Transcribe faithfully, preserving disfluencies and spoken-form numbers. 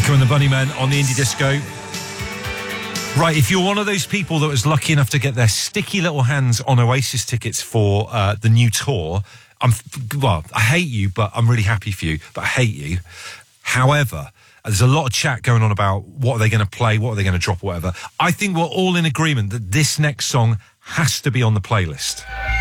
Echo and the Bunnymen on the Indie Disco. Right, if you're one of those people that was lucky enough to get their sticky little hands on Oasis tickets for uh, the new tour, I'm well, I hate you, but I'm really happy for you, but I hate you. However, there's a lot of chat going on about what are they going to play, what are they going to drop, whatever. I think we're all in agreement that this next song has to be on the playlist.